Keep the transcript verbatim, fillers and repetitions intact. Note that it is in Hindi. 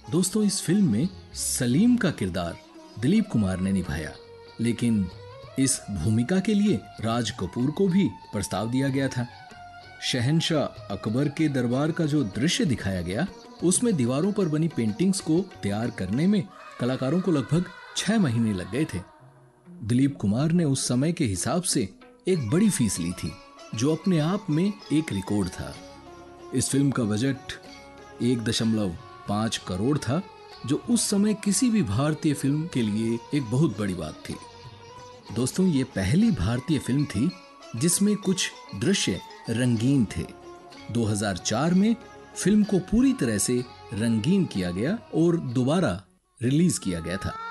दोस्तों, इस फिल्म में सलीम का किरदार दिलीप कुमार ने निभाया, लेकिन इस भूमिका के लिए राज कपूर को भी प्रस्ताव दिया गया था। शहंशाह अकबर के दरबार का जो दृश्य दिखाया गया, उसमें दीवारों पर बनी पेंटिंग्स को तैयार करने में कलाकारों को लगभग छह महीने लग गए थे। दिलीप कुमार ने उस समय के हिसाब से एक बड़ी फीस ली थी, जो अपने आप में एक रिकॉर्ड था। इस फिल्म का बजट एक दशमलव पाँच करोड़ था, जो उस समय किसी भी भारतीय फिल्म के लिए एक बहुत बड़ी बात थी। दोस्तों, ये पहली भारतीय फिल्म थी जिसमें कुछ दृश्य रंगीन थे। दो हज़ार चार में फिल्म को पूरी तरह से रंगीन किया गया और दोबारा रिलीज किया गया था।